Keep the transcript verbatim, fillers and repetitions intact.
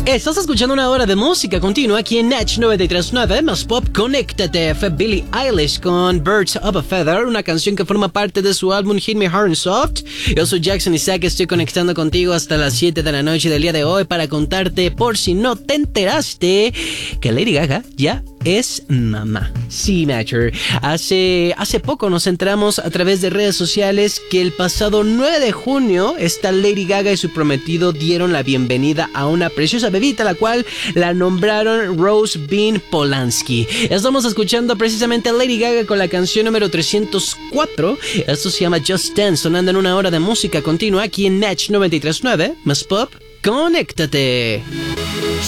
Estás escuchando una hora de música continua aquí en Natch noventa y tres punto nueve, más pop, conéctate. Fue Billie Eilish con Birds of a Feather, una canción que forma parte de su álbum Hit Me Hard and Soft. Yo soy Jackson Isaac, estoy conectando contigo hasta las siete de la noche del día de hoy para contarte, por si no te enteraste, que Lady Gaga ya es mamá. Sí, Matcher. Hace, hace poco nos enteramos a través de redes sociales que el pasado nueve de junio esta Lady Gaga y su prometido dieron la bienvenida a una preciosa bebita, la cual la nombraron Rose Bean Polanski. Estamos escuchando precisamente a Lady Gaga con la canción número trescientos cuatro. Esto se llama Just Dance, sonando en una hora de música continua aquí en Natch noventa y tres punto nueve. Más pop, conéctate.